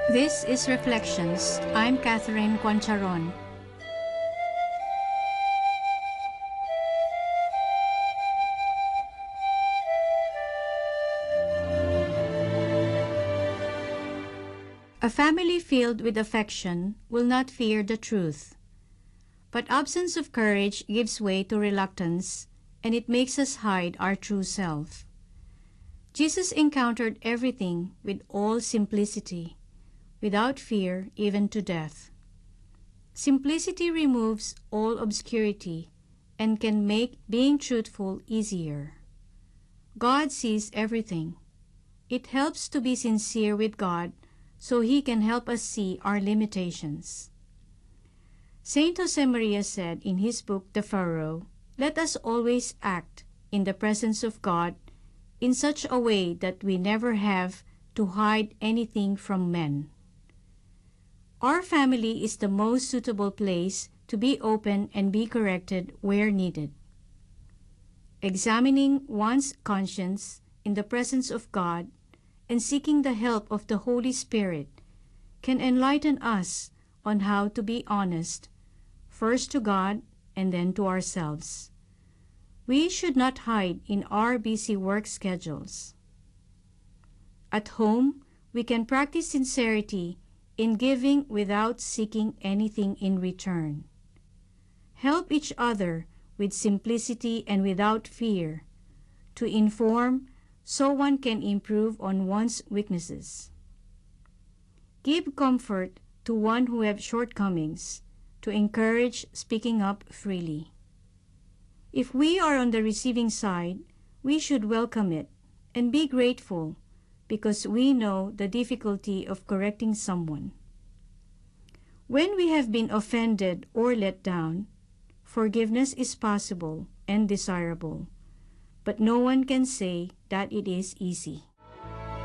This is Reflections. I'm Catherine Concharon. A family filled with affection will not fear the truth. But absence of courage gives way to reluctance, and it makes us hide our true self. Jesus encountered everything with all simplicity, without fear even to death. Simplicity removes all obscurity and can make being truthful easier. God sees everything. It helps to be sincere with God so He can help us see our limitations. Saint Josemaria said in his book The Furrow, "Let us always act in the presence of God in such a way that we never have to hide anything from men." Our family is the most suitable place to be open and be corrected where needed. Examining one's conscience in the presence of God and seeking the help of the Holy Spirit can enlighten us on how to be honest, first to God and then to ourselves. We should not hide in our busy work schedules. At home, we can practice sincerity in giving without seeking anything in return. Help each other with simplicity and without fear, to inform so one can improve on one's weaknesses. Give comfort to one who has shortcomings, to encourage speaking up freely. If we are on the receiving side, we should welcome it and be grateful because we know the difficulty of correcting someone. When we have been offended or let down, forgiveness is possible and desirable, but no one can say that it is easy.